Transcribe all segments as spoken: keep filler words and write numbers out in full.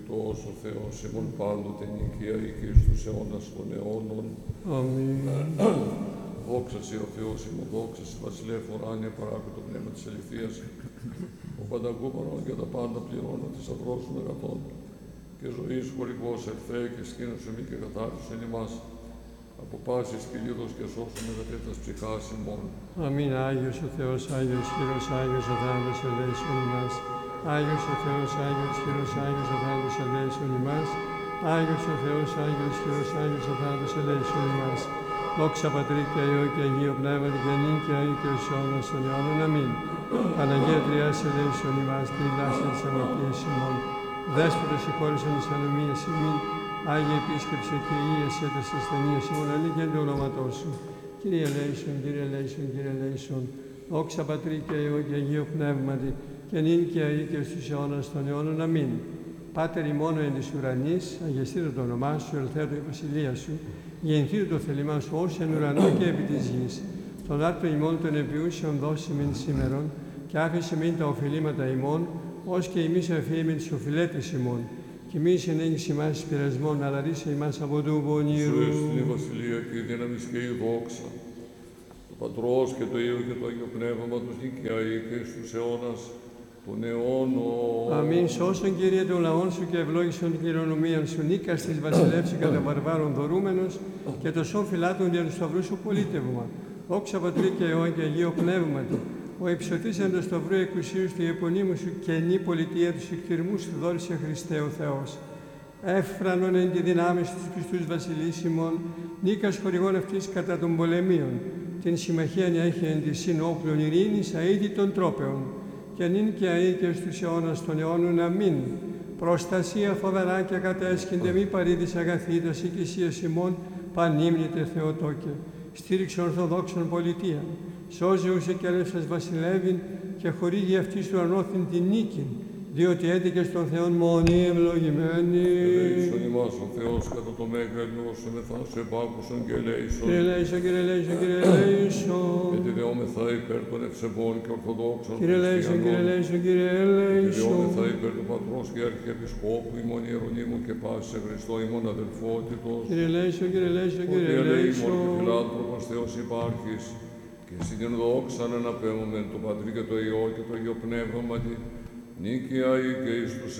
Χριστός ο Θεός ημών πάντοτε νικία και εις τους αιώνας των αιώνων. Αμήν. Δόξα σοι ο Θεός ημών, δόξα σοι βασιλεύ ουράνιε παράκοτο πνεύμα της αληθείας, ο παντακούπανον και τα πάντα πληρώνω θησαυρός των αγαθών, και ζωής χωρικός ερθέ και σκήνωσον μη και καθάρισον ημάς, από πάσης κυλίδος και σώσον με τα τέτας ψυχάς ημών. Αμήν. Άγιος ο Θεός, Άγιος χείρος, Άγιος ο θάνατος ελέησον ημάς. Άγιος ο Θεός, Άγιος χείρος, Άγιος ο θάνατος ελέησον ημάς. Άγιος ο Θεός, Άγιος χείρος, Άγιος ο θάνατος ελέησον ημάς. Δόξα Πατρί και Υιό και Αγίο Πνεύματι και νυν και αεί και ως αιώνας των αιώνων. Αμήν. Παναγία Τριάς ελέησον ημάς, τριλάσσια της αμαρτίας ημών. Δέσποτος συγχώρησον τις ανομίες ημών. Άγιε Επίσκεψε και Υιασέ τας ασθενείας ημών, αλήγεν το όνοματός σου. Κύριε ελέησον, Κύριε ελέησον, Κύριε ελέησον. Δόξα Πατρί και Υιό και Αγίο Πνεύματι και νυν και αεί και στους αιώνας των αιώνων. Αμήν. Πάτερ ημών εν της ουρανής, αγεστήτω το όνομά σου, ελθέτω η βασιλεία σου, γεννηθήτω το θέλημά σου, ως εν ουρανό και επί της γης. Τον άρτον ημών των επιούσιων δώσει μεν σήμερον, και άφησε μην τα οφειλήματα ημών, ως και εμείς αφήμεν τις οφειλέτες ημών. Και μη συνέγγις ημάς πειρασμών, αλλά ρίσε ημάς από του πονηρού. Σου έστειλε η βασιλεία και η δύναμις και η δόξα, το Πατρός και το Υιό και το Άγιο Πνεύματος νικιαεί και στους αιώνας των αιώνων. Αμήν. Σώσον, Κύριε, των λαών σου και ευλόγησον την κληρονομία σου. Νίκας της βασιλεύση κατά βαρβάρων δωρούμενος και το σώμα φυλάτων δια του σταυρού σου πολίτευμα. Δόξα Πατρί και Υιό και Αγίο Πνεύματι. Ο υψωτής εν το σταυρού εκουσίου του επωνύμου σου και νη πολιτεία του εκτιρμού σου δόρισε Χριστέ ο Θεός. Έφρανον εν τη δυνάμει στους πιστούς βασιλείς ημών, νίκας χορηγών αυτής κατά των πολεμίων. Την συμμαχία έχει εν τη συνόπλων ειρήνης αίδη των τρόπεων. Και νυν και αεί και στους αιώνας των αιώνων. Αμήν. Προστασία φοβερά και κατέσχυνται μη παρήδης αγαθήτας οικησίας ημών, πανύμνητε Θεοτόκε. Στήριξε ορθοδόξων πολιτεία. Σώζε ούσε και έλευσας βασιλεύειν και χορήγει αυτής του ανώθην την νίκην, διότι έτυχε στον Θεόν μόνη ευλογημένη. Ελέησον ημάς ο Θεός κατά το μέγα ελαιώσον μεθά σου επάκουσον και ελέησον. Κύριε ελέησον, Κύριε ελέησον, Κύριε ελέησον. Γιατί δεόμεθα υπέρ των ευσεβών και ορθοδόξων Κύριε ελέησον, Κύριε ελέησον, Κύριε ελέησον. Δεόμεθα υπέρ του Πατρός και Αρχιεπισκόπου ημών Ιερονύμου και πάση σε Χριστό ημών αδελφότητος. Κύριε ελέησον, Κύριε ελέησον, Ότι Κύριε ελέημον και ελέησον. φιλάνθρωπος Θεός υπάρχεις, και στην δόξαν αναπέμωμεν το Πατρί και το Υιό και το Αγίο Πνεύματι, νίκαια ή και εις τους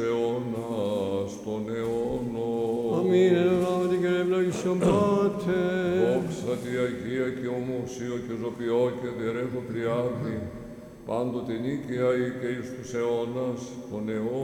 αιώνας των αιώνων. Αμήν. Εν ονόματι και ευλόγησον Πάτερ. Δόξα τη Αγία και ομούσιο και ζωπιό και διερεύω τριάδι, πάντοτε νίκαια ή και εις τους αιώνας των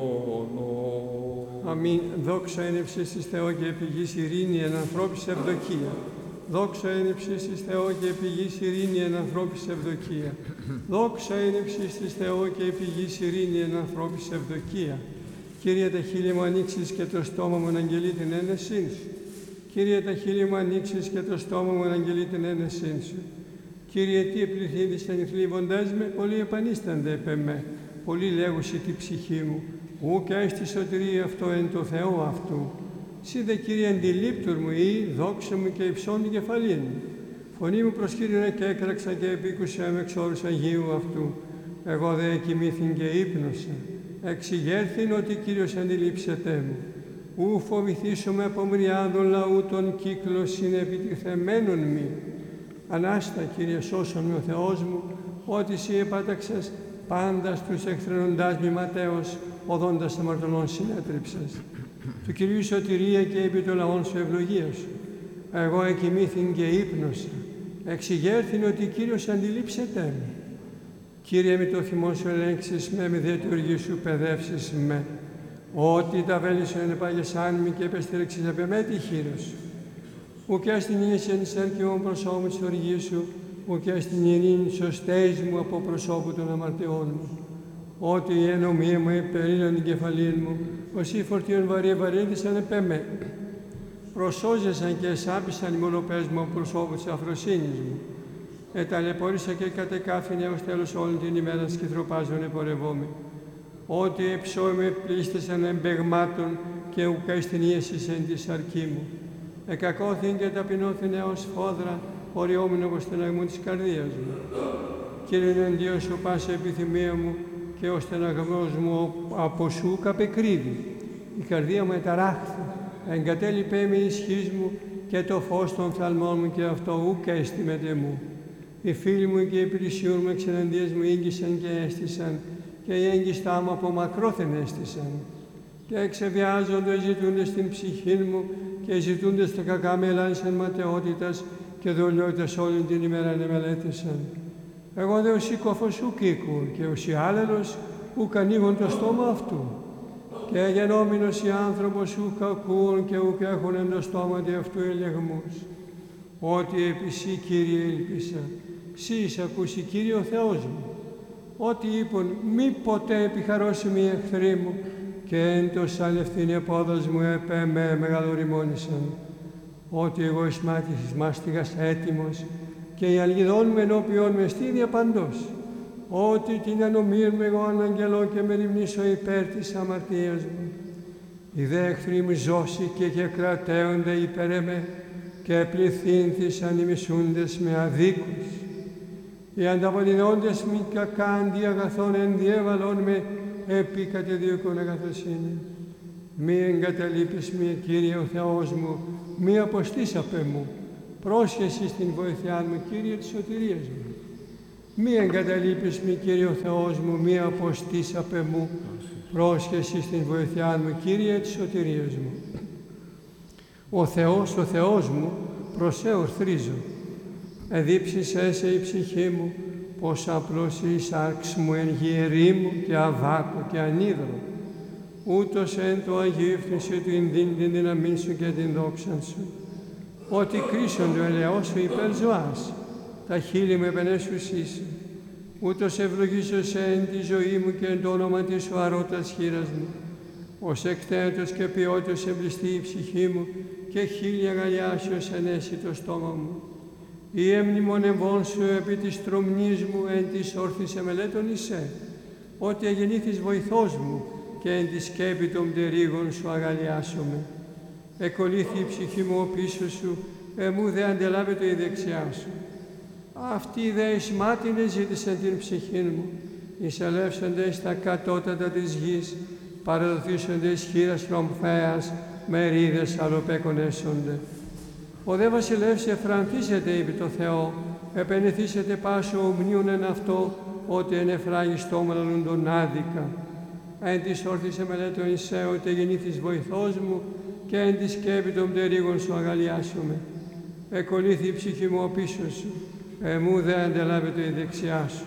αιώνων. Αμήν. Δόξα εν υψίστοις Θεό και επί γης ειρήνη εν ανθρώπης ευδοκία. Δόξα εν υψίστοις Θεό και επί γης ειρήνη εν ανθρώπης ευδοκία. Δόξα εν υψίστοις Θεό και επί γης ειρήνη εν ανθρώπης ευδοκία. Κύριε, τα χείλη μου ανοίξεις και το στόμα μου αναγγελεί την ένεσήν σου. Κύριε, τα χείλη μου ανοίξεις και το στόμα μου αναγγελεί την ένεσήν σου. Κύριε, τι επληθύντησαν οι θλίβοντές με, πολλοί επανίστανται επ' εμέ. Πολλοί λέγουσι τη ψυχή μου, ου και έστι σωτηρία αυτό εν το Θεό αυτού. Σύ δε, Κύριε, αντιλήπτουρ μου ή δόξα μου και υψών την κεφαλήν μου. Φωνή μου προσκύρινα και έκραξα και επίκουσα με εξ όρους Αγίου αυτού. Εγώ δε εκοιμήθην και ύπνωσα. Εξηγέρθην ότι Κύριος αντιλήψεται μου. Ου φοβηθήσομαι από μριάδων λαού των κύκλων συνεπιτιθεμένων μη. Ανάστα, Κύριε, σώσον με ο Θεός μου, ότι Συ επάταξες πάντα στους εχθρενοντάς μη ματέως, οδόντας αμαρτωλών συνέτριψες. Του Κυρίου σωτηρία και επί των λαών σου ευλογία σου. Εγώ εκοιμήθην και ύπνωσα. Εξηγέρθην ότι Κύριος αντιλήψεται με. Κύριε, με το θυμό σου ελέγξεις με, με δε τη οργή σου παιδεύσεις με. Ότι τα βέλη σου ενεπάγεσάν μη και επεστήριξες επ' εμέ τη χείρα σου. Ουκ στην ίεσεν σέρκιον προσώπου της οργής σου, ουκ στην ειρήνη σωστέης μου από προσώπου των αμαρτιών μου. Ότι η ενομία μου υπερήλαν την κεφαλήν μου, ως οι φορτίων βαρύ βαρύδισαν επ' εμέ. Προσώζεσαν και εσάπησαν οι μονοπές μου από προσώπου της αφροσύνης μου. Εταλαιπώρησα και κατεκάφην έως τέλος όλη την ημέρα σκυθροπάζων επορευόμη. Ότι εψώμαι πλήστησαν εμπεγμάτων και ουκ στην ίεσης εν τη σαρκή μου. Εκακώθην και ταπεινώθην έως φόδρα, οριόμουν όπως στεναγμού της καρδίας μου. Κύριε, εναντίον πάσα επιθυμία μου και ο στεναγμός μου από σου καπεκρύβει. η καρδία μου εταράχθη, εγκατέλειπε με η ισχύς μου και το φως των φθαλμών μου και αυτό ούκ έστιμεται μου. Οι φίλοι μου και οι πλησιούν μου εξεναντίας μου ήγγισαν και έστησαν και οι έγκιστά μου από μακρόθεν έστησαν. Και εξεβιάζονται ζητούνται στην ψυχή μου και ζητούνται στα κακά μελάνισαν ματαιότητας και δολιότητας όλη την ημέρα εμελέτησαν. Εγώ δε ο σύκοφος ουκ οίκου και ο σιάλελος ουκ ανοίγουν το στόμα αυτού. Και γενόμενος οι άνθρωπος ουκ ακούουν και ουκ έχουν εν το στόματι αυτού ελεγμούς. Ότι επί σοι, Κύριε, ήλπισα, σοι εισακούσι, Κύριε ο Θεός μου. Ότι είπον μη ποτέ επιχαρώσιμοι οι εχθροί μου και εν το σαλευθύν επόδος μου επέ με μεγαλοριμόνησαν. Ότι εγώ εις μάτης μάστιγας έτοιμος και οι αλγιδών με ενώπιον με στήδια παντός. Ότι την ανομήρ με εγώ αναγγελώ και με ρημνήσω υπέρ της αμαρτίας μου. Οι δε εχθροί μου ζώσει και και κρατέονται υπέρ εμέ και πληθύνθησαν οι μισούντες με αδίκους. Οι ανταποδεινώντες μη κακά αντί αγαθών ενδιέβαλον με επί κατεδίωκον αγαθοσύνη. Μη εγκαταλείπεις με, Κύριε ο Θεός μου, μη αποστείς απ' μου, πρόσχεση στην βοηθειά μου, Κύριε της σωτηρίας μου. Μη εγκαταλείπεις με, Κύριε ο Θεός μου, μη αποστείς απ' μου, πρόσχεση στην βοηθειά μου, Κύριε της σωτηρίας μου. Ο Θεός, ο Θεός μου, προς εορθρίζω. Εδίψησέ σε η ψυχή μου, πως απλώς η σάρξ μου εν γη ερήμου και αβάκο και ανίδρο. Ούτως εν το αγίφθησιο του ενδύν την δύναμή σου και την δόξαν σου. Ότι κρίσον το ελαιός σου υπέρ ζωάς, τα χείλη με επενέσουσί σου. Ούτως ευλογήσω σε εν τη ζωή μου και εν το όνομα της σου αρώτας χείρας μου. Ως εκτέτος και ποιότητος εμπληστεί η ψυχή μου και χίλια αγαλιάσεως ενέσει το στόμα μου. Η εμνημονευών σου επί της τρομνής μου εν της όρθης εμελέτων εισέ, ότι εγεννήθης βοηθός μου και εν τη σκέπη των πτερίγων σου αγαλιάσομαι. Εκολύθη η ψυχή μου ο πίσω σου, εμού δε αντελάβεται η δεξιά σου. Αυτοί δε εις μάτινε ζήτησαν την ψυχή μου, εισελεύσονται στα κατώτατα της γης, παραδοθήσονται εις χείρας τρομφέας, με ρίδες αλλοπέκον έσονται. Ο δε βασιλεύς εφρανθήσεται επί το Θεό, επενεθήσεται πάσο ομνίων εν αυτό, ότι εν εφράγει στόμαλον τον άδικα. Εν της όρθης εμελέτων εισέ, ότι γεννήθης βοηθός μου, και εν τη σκέπη των πτερίγων σου αγαλιάσομαι. Εκολύθη η ψυχή μου ο πίσω σου, εμού δε αντελάβεται η δεξιά σου.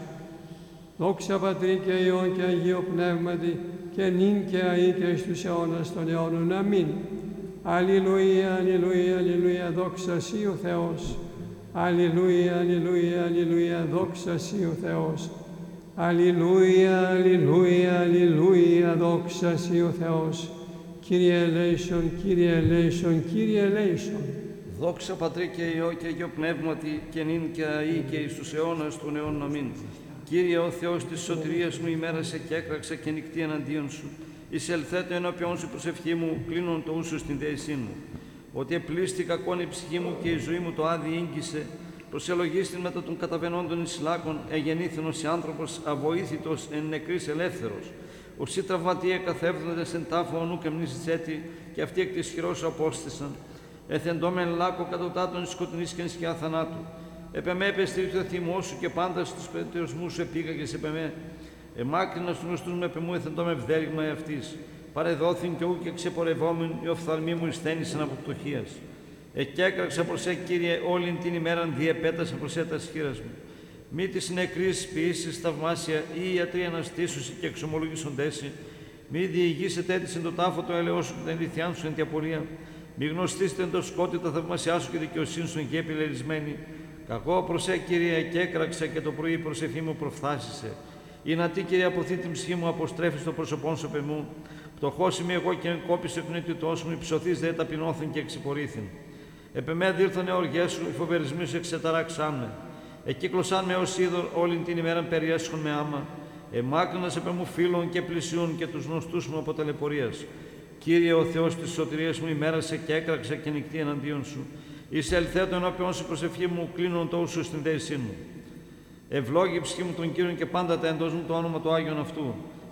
Δόξα Πατρί και Υιόν και Αγίο Πνεύματι, και νυν και αεί και εις τους αιώνας των αιώνων. Αμήν. Αλληλούια, αλληλούια, αλληλούια, δόξα Σοι ο Θεός. Αλληλούια, αλληλούια, αλληλούια, δόξα Σοι ο Θεός. Αλληλούια, αλληλούια, αλληλούια, δόξα Σοι ο Θεός. Κύριε ελέησον, Κύριε ελέησον, Κύριε ελέησον. Δόξα Πατρί και Υιό και Αγίο Πνεύματι, και νυν και αεί και εις τους αιώνας των αιώνων. Αμήν. Κύριε ο Θεός της σωτηρίας μου, ημέρασε και έκραξα και νυχτή εναντίον σου. Εισελθέτω ενώπιον σου προσευχή μου, κλείνον το ούσο στην δέησή μου. Ότι επλήστη κακόν η ψυχή μου και η ζωή μου το άδει ήγγισε, προσελογίστην μετά των καταβαινόντων εις λάκων, εγεννήθηνος η άνθρωπος αβοήθητος εν νεκρής ελεύθερος. Οσί τραυματίε καθεύδοντες εν τάφο ονού και μνήσεις έτη, και αυτοί εκ της χειρός απόστησαν. Εθεντόμεν λάκο κατωτάτων εις σκοτεινής και εν σκιά θανάτου. Επεμέ επεστήριξε το θυμό σου και πάντα στους πετεωσμούς σου επήγαγες επεμέ. Εμάκρινα στους γνωστούς με επεμού εθεντόμεν ευδέρυγμα εαυτής. Παρεδόθην και ού και ξεπορευόμεν, οι οφθαλμοί μου εισθένησαν από πτωχίας. Εκέκραξα προς σε, Κύριε, όλην την ημέραν διεπέτασα προς σε τας χείρας μου. Μη της νεκρής ποιήσεις θαυμάσια ή ιατροί αναστήσουσι και εξομολογήσοντέσι. Μη διηγήσετε έτησεν το τάφο το ελαιό σου και την λιθιάν σου εν τη απορία. Μη γνωστήσετε εν το σκότη τα θαυμασιά σου και δικαιοσύνη σου εν και επιλερισμένη. Κακό προς σε, Κύριε, εκέκραξα και το πρωί η προσευχή μου προφθάσισε. Ή να τι, Κύριε, αποθεί την ψυχή μου, αποστρέφει το πρόσωπόν σου πεμού. Πτωχός είμαι εγώ και εγκόπησε εκ νετιτός μου, υψωθείς δε ταπεινώθην και εξυπορήθην. Επεμέ δήλθανε οργές σου, οι φοβερισμοί σου εξεταράξαν με. Εκύκλωσαν με ως είδωρ όλην την ημέραν περιέσχον με άμα. Εμάκρυνας επεμού φίλων και πλησιούν και τους γνωστούς μου από ταλαιπωρίας. Κύριε ο Θεός της σωτηρίας μου, ημέρασε και έκραξα και νυχτή εναντίον σου. Εισελθέτω ενώπιον σου προσευχή μου, κλείνον το ούσο στην δέησή μου. Ευλόγη ψυχή μου τον Κύριον και πάντα τα εντός μου το όνομα του Άγιον αυτού.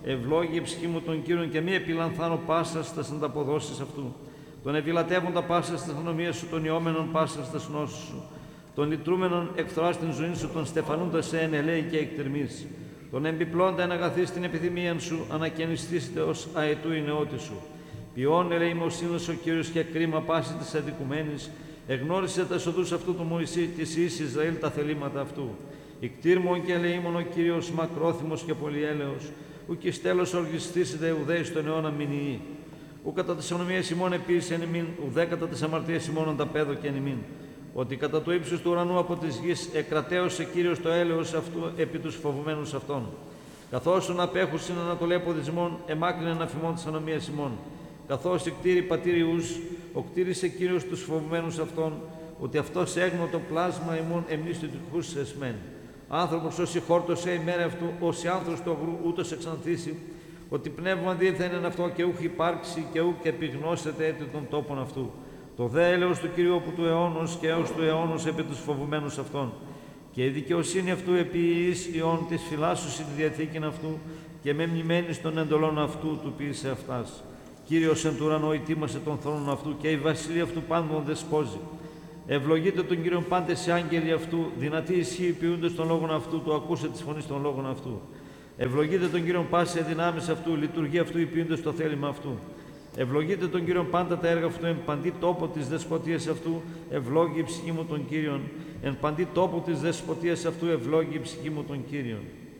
Ευλόγη η ψυχή μου τον Κύριον και μη επιλανθάνω πάσα στα ανταποδόσεις αυτού. Τον ευηλατεύοντα πάσα στα γνωμία σου, τον ιόμενον πάσα στα νόσους σου. Τον λυτρούμενον εκφθορά στην ζωή σου, τον στεφανούντα σε εν ελέη και εκτερμής. Τον εμπιπλώντα εν αγαθή στην επιθυμία σου, ανακαινιστήστε ως αετού η νεότη σου. Ποιόν ελεημοσύνος ο Κύριος και κρίμα πάση της αδικουμένης, εγνώρισε τα εσοδούς αυτού του Μωυσή, της εις Ισραήλ τα θελήματα αυτού. Ικτήρμον και ελεήμον ο Κύριος, μακρόθυμος και πολυέλεος, ουκ εις τέλος οργιστήσετε ουδέη στον αιώνα μηνυή. Ου κατά τις ονομίες ημών επίσης εν ημίν, ουδέ κατά τις αμαρτίες ημών ανταπέδω και εν ημίν. Ότι κατά το ύψος του ουρανού από της γης εκρατέωσε Κύριος το έλεος αυτού επί τους φοβουμένους αυτών. Καθώς τον απέχουσιν ανατολέ ποδισμών, εμάκρυνεν αφημών της ανομίας ημών. Καθώς εκτήρη πατήριους, ο κτήρισε Κύριος τους φοβουμένους αυτών, ότι αυτός έγνω το πλάσμα ημών εμείς του τυχούς εσμέν. Άνθρωπος όσοι χόρτωσε η μέρα αυτού, όσοι άνθρωπος του αγρού ούτως εξανθήσει, ότι πνεύμα δίθεν αυτό και ούχ υπάρξει και ούχ επιγνώσετε έτη των τόπων αυτού. Το δε έλεος του Κυρίου από του αιώνος και έως του αιώνος επί τους φοβουμένους αυτών. Και η δικαιοσύνη αυτού επί εις ιών της φυλάσσουσι τη διαθήκην αυτού και με μνημένης των εντολών αυτού του ποιήσε αυτάς. Κύριος εν του ουρανό ετοίμασε τον θρόνο αυτού και η βασιλεία αυτού πάντων δεσπόζει. Ευλογείτε τον Κύριον πάντες οι άγγελοι αυτού, δυνατή ισχύει ποιούντες των λόγων αυτού, του ακούσε τη φωνή των λόγων αυτού. Ευλογείτε τον Κύριον πάση δυνάμεις αυτού, λειτουργεί αυτού υπηούντες το θέλημα αυτού. Ευλογείτε τον Κύριον πάντα τα έργα αυτού, εν παντή τόπο της δεσποτείας αυτού, ευλόγη η ψυχή μου τον Κύριον. Εν παντή τόπο της δεσποτείας αυτού, ευλόγη η ψυχή μου τον Κύριον.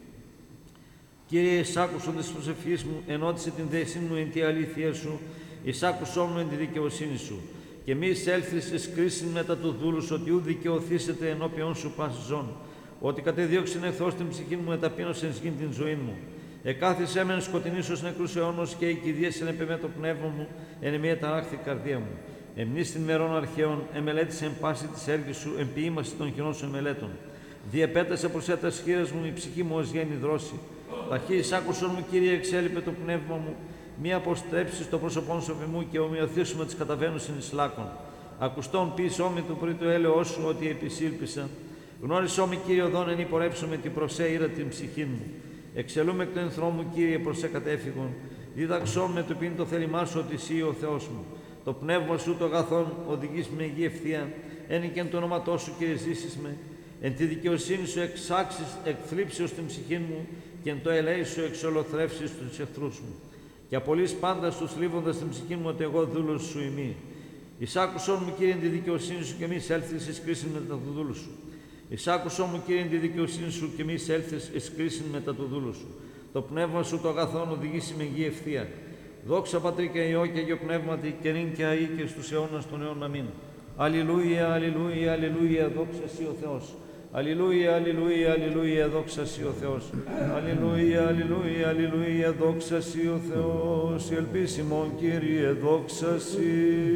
Κύριε, εισάκουσον της προσευχής μου, ενώτισε την δέσιν μου εν τη αλήθεια σου, εισάκουσόν μου εν τη δικαιοσύνη σου. Και μη εισέλθεις εις κρίσιν μετά του δούλου, ότι ου δικαιωθήσετε ενώπιον σου πάση ζών. Ότι κατεδίωξεν εχθρός την ψυχή μου, εταπείνωσεν σγήν την ζωή μου. Εκάθισέ μεν σκοτεινής ως νεκρούς αιώνος και η κηδίασεν επεμέ το πνεύμα μου, εν εμία ταράχθη καρδία μου. Εμνείς την μερών αρχαίων, εμελέτησε εν πάση της έργης σου, εν ποιήμαση των χειρών σου εμελέτων. Διεπέτασε προς έτας χείρας μου, η ψυχή μου ως γέννη δρόση. Ταχύ εισάκουσον μου, Κύριε, εξέλιπε το πνεύμα μου, μη αποστρέψεις το πρόσωπόν σου επί μου και ομοιωθήσουμε τις καταβαίνουσιν εις λάκων. Ακουστών ποιης όμοι του πριν το έλεος σου, ότι επισήλπισα. Γνώρισό με, Κύριε, οδόν εν υπορέψω με την προσέειρα την ψυχή μου. Εξελούμε εκ του ενθρόμου, Κύριε, προς σε κατέφυγον. Δίδαξόν με το πίν το θέλημά σου, ότι εσύ ο Θεός μου. Το πνεύμα σου το αγαθόν οδηγείς με γη ευθεία. Εν και εν το όνοματό σου, Κύριε, ζήσεις με. Εν τη δικαιοσύνη σου εξάξεις εκθλίψεως την ψυχή μου και εν το ελέη σου εξολοθρεύσεις τους εχθρούς μου. Και απολύς πάντα στους θλίβοντας την ψυχή μου, ότι εγώ δούλος σου ημί. Εισάκουσόν μου, Κύριε, εν τη δικαιοσύνη σου και μη έλθεις εις κρίσιν μετά του δούλου σου. Εισάκουσόν μου, Κύριε, εν τη δικαιοσύνη σου και μη έλθεις εις κρίσιν μετά του δούλου σου. Το πνεύμα σου το αγαθόν οδηγήσει με γη ευθεία. Δόξα Πατρί και Υιό και Αγίο Πνεύματι και νυν και αεί και στους αιώνας των αιώνων αμήν. Αλληλούια, αλληλούια, αλληλούια, δόξα εσύ ο Θεός. Αλληλούια, αλληλούια, αλληλούια, δόξα εσύ ο Θεός. Αλληλούια, αλληλούια, αλληλούια, δόξα εσύ ο Θεός. Ελπίσιμον, Κύριε, δόξα εσύ.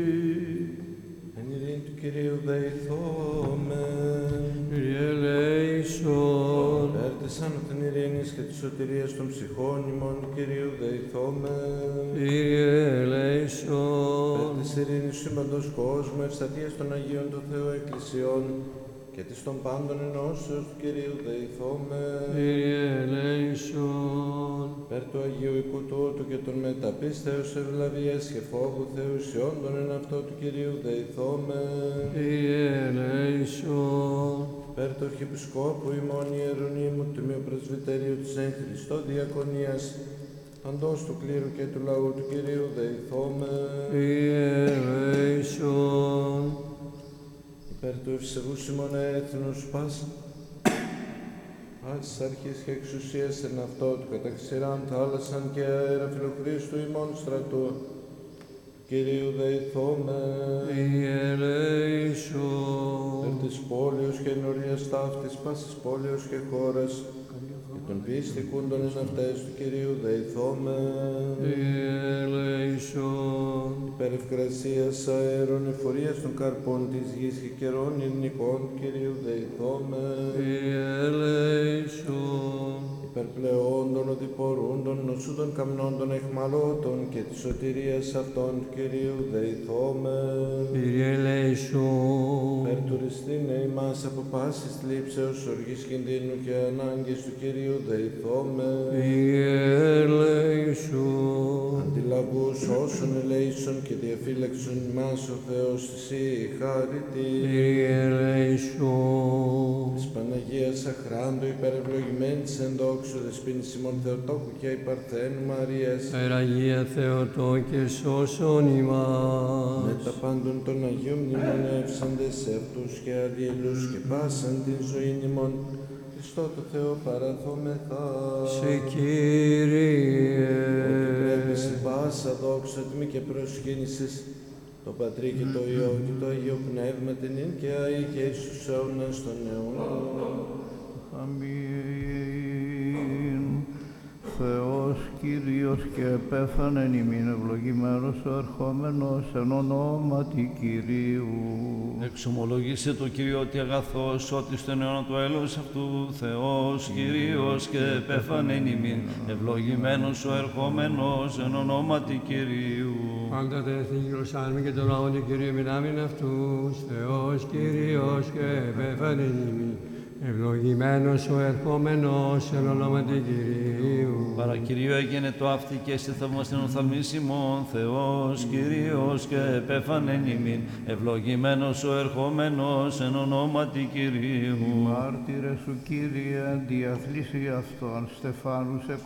Εν ειρήνη του Κυρίου δεηθόμεν. Κύριε ελέησον. Υπέρ της άνωθεν ειρήνης και της σωτηρίας των ψυχών ημών, Κυρίου δεηθόμεν. Κύριε Υπέρ ελέησον. της ειρήνης του παντός κόσμου, ευσταθίας των Αγίων των Θεού Εκκλησιών και της των πάντων ενώσεως του Κυρίου δεηθόμεν. Κύριε ελέησον. Υπέρ του Αγίου οικού τούτου και των μεταπίστεως ευλαβίας και φόβου Θεού ισιόντων εν αυτό του Κυρίου δεηθόμεν. Κύριε ελέησον. Υπέρ του Αρχιεπισκόπου ημών Ιερονύμου του Μειοπρεσβυτερίου της εν Χριστώ Διακονίας, παντός του κλήρου και του λαού του Κυρίου δεηθόμεν. Κύριε ελέησον. Υπέρ του ευσεβούς ημών έθνους πας, πάσης αρχής και εξουσίας εν αυτό του καταξηράν θάλασσαν και αέρα φιλοχρίστου ημών στρατού, του Κυρίου δεηθόμεν. Κύριε ελέησον. Υπέρ της πόλεως και ενορίας ταύτης πάσης πόλεως και χώρας, και των πιστικούντων εν αυτές του Κυρίου δεηθόμεν. Κύριε ελέησον. Υπέρ ευκρασίας αέρων εφορίας των καρπών της γης και καιρών ειρηνικών, Κυρίου δεηθόμεν. Κύριε ελέησον. υπερπλεόντων, οδηπορούντων, νοσούντων καμνόντων, εχμαλώτων και της σωτηρίας αυτών του Κυρίου δεηθώμε. Κύριε ελέησον. Περτουριστήν ημάς από πάσης θλίψεως, οργής κινδύνου και ανάγκης του Κυρίου δεηθώμε. Κύριε ελέησον. Αντιλαβούς όσων ελέησον και διαφύλαξον ημάς ο Θεός εσύ χάρητη. Κύριε ελέησον. Της Παναγίας Αχράντου υπερευλογημένης εν δόξου δεσποίνης ημών Θεοτόκου και η Παρθένου Μαρίας, Περαγία Θεοτό και σώσον ημάς. με τα πάντων των Αγίων μνημονεύσαντες σε αυτούς και αλλήλους και πάσαν την ζωήν ημών, Χριστό το Θεό παραθόμεθα. Σε Κύριε. Ότι πρέπει σε πάσα δόξα τιμή και προσκύνησης, το Πατρί και το Υιό και το Αγίο Πνεύμα την ίν και αεί και εις τους αιώνας των αιώνων. Αμήν. Θεός Κύριος και επέφανεν ημίν, ευλογημένος ο ερχόμενος εν ονόματι Κυρίου. Εξομολόγησε το Κύριο ότι αγαθός, ότι στον αιώνα του έλεος αυτού, Θεός Κύριος και επέφανεν ημίν, ευλογημένος ο ερχόμενος εν ονόματι Κυρίου. Πάντα τε θυγγυρωσάνουμε και το λαό του Κυρίου μηνάμιν αυτούς, Θεός Κύριος και επέφανεν ημίν, ευλογημένος ο ερχόμενος εν ονόματι Κυρίου. Παρακυρίο έγινε το αυτή και σε θαυμαστήν οφθαλμίσιμον, Θεός Κύριος και επέφανεν ημίν, ευλογημένος ο ερχόμενος εν ονόματι Κυρίου. Μάρτυρες σου Κύριε, διαθλίση αυτών Στεφάνους